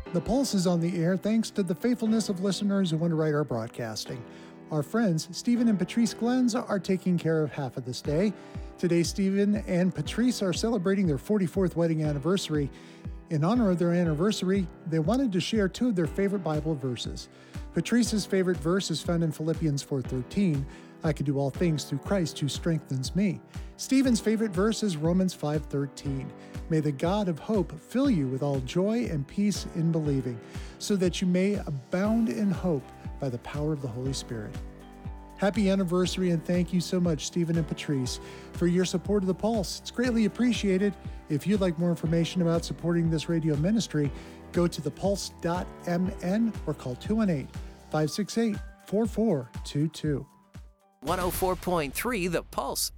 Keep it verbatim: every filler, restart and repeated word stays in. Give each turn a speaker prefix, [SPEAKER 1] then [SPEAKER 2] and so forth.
[SPEAKER 1] The Pulse is on the air thanks to the faithfulness of listeners who underwrite our broadcasting. Our friends, Stephen and Patrice Glenz, are taking care of half of this day. Today, Stephen and Patrice are celebrating their forty-fourth wedding anniversary. In honor of their anniversary, they wanted to share two of their favorite Bible verses. Patrice's favorite verse is found in Philippians four thirteen, I can do all things through Christ who strengthens me. Stephen's favorite verse is Romans five thirteen. May the God of hope fill you with all joy and peace in believing, so that you may abound in hope by the power of the Holy Spirit. Happy anniversary, and thank you so much, Stephen and Patrice, for your support of The Pulse. It's greatly appreciated. If you'd like more information about supporting this radio ministry, go to the pulse dot m n or call two one eight, five six eight, four four two two.
[SPEAKER 2] one oh four point three The Pulse.